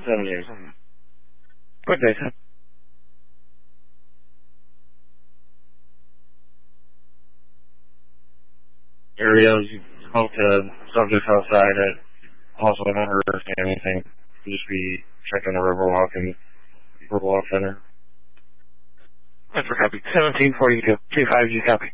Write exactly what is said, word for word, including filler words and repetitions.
Seven years. Good day, sir. Areas, you spoke to subjects outside that also never understand anything. You just be checking the Riverwalk and Riverwalk Center. That's for copy. seventeen forty-two. two five G copy.